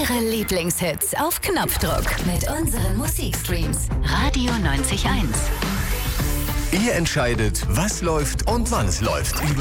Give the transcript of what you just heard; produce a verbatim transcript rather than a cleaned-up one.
Ihre Lieblingshits auf Knopfdruck mit unseren Musikstreams. Radio neunzig Komma eins. Ihr entscheidet, was läuft und wann es läuft.